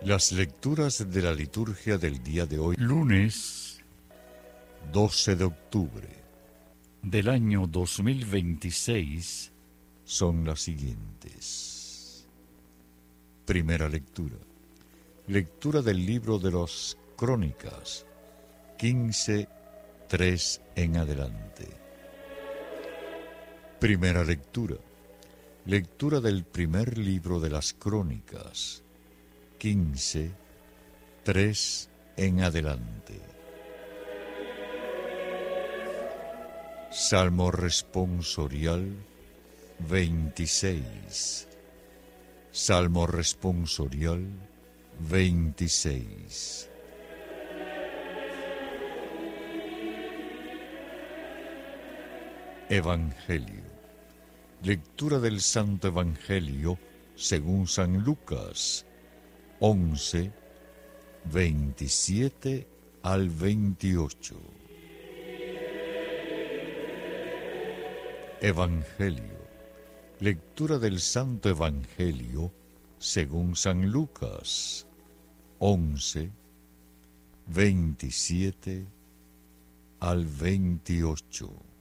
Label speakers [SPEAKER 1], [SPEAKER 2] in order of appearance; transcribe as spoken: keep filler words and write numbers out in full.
[SPEAKER 1] Las lecturas de la liturgia del día de hoy,
[SPEAKER 2] Lunes
[SPEAKER 1] doce de octubre,
[SPEAKER 2] del año dos mil veintiséis,
[SPEAKER 1] son las siguientes. Primera lectura. Lectura del libro de las Crónicas, quince, tres en adelante. Primera lectura. Lectura del primer libro de las Crónicas, quince, tres en adelante. Salmo responsorial veintiséis. Salmo responsorial veintiséis. Evangelio. Lectura del Santo Evangelio según San Lucas, once, veintisiete al veintiocho. Evangelio. Lectura del Santo Evangelio según San Lucas, once, veintisiete al veintiocho.